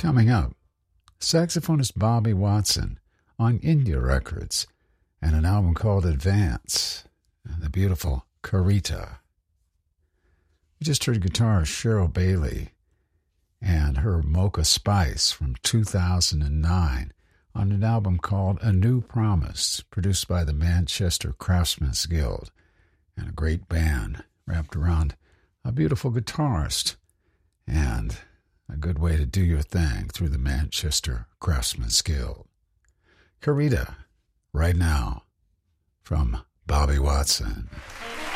Coming up, saxophonist Bobby Watson on India Records and an album called Advance, and the beautiful Carita. We just heard guitarist Cheryl Bailey and her Mocha Spice from 2009 on an album called A New Promise, produced by the Manchester Craftsmen's Guild, and a great band wrapped around a beautiful guitarist, and a good way to do your thing through the Manchester Craftsmen's Guild. Carita, right now, from Bobby Watson.